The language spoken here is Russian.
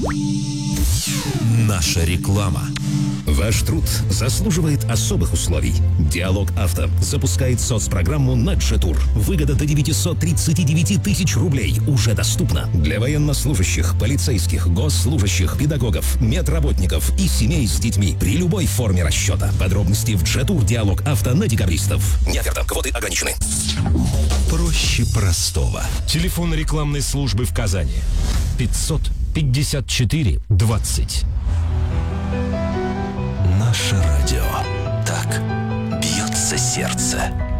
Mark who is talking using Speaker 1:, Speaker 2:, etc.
Speaker 1: Наша реклама.
Speaker 2: Ваш труд заслуживает особых условий. Диалог Авто запускает соцпрограмму на Джетур. Выгода до 939 тысяч рублей уже доступна для военнослужащих, полицейских, госслужащих, педагогов, медработников и семей с детьми при любой форме расчета. Подробности в Джетур Диалог Авто на декабристов. Не оферта, квоты ограничены.
Speaker 1: Проще простого.
Speaker 3: Телефон рекламной службы в Казани. 554 20.
Speaker 1: Наше радио. Так бьется сердце.